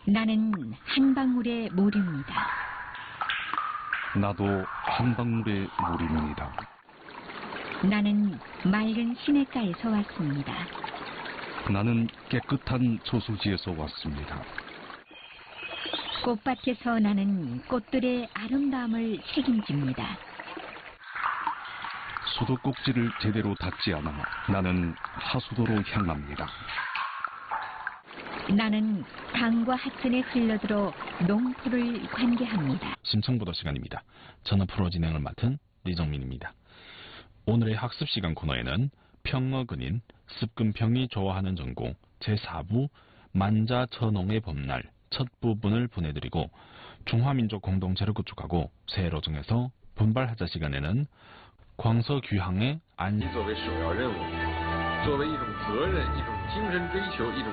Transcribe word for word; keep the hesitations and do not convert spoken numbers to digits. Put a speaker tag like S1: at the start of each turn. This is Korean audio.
S1: 나는 한 방울의 모류입니다.
S2: 나도 한 방울의 물입니다.
S1: 나는 맑은 시냇가에서 왔습니다.
S2: 나는 깨끗한 저수지에서 왔습니다.
S1: 꽃밭에서 나는 꽃들의 아름다움을 책임집니다.
S2: 수도꼭지를 제대로 닫지 않아 나는 하수도로 향합니다.
S1: 나는 강과 하천에 흘러들어 농토를 관계합니다.
S3: 심층보도 시간입니다. 저는 프로 진행을 맡은 리정민입니다. 오늘의 학습 시간 코너에는 평어근인 습근평이 좋아하는 전공 제사 부 만자천홍의 봄날 첫 부분을 보내드리고 중화민족 공동체를 구축하고 새해로 정해서 분발하자 시간에는 광서귀항의 안
S4: 作为首要任务，作为一种责任、一种精神追求、一种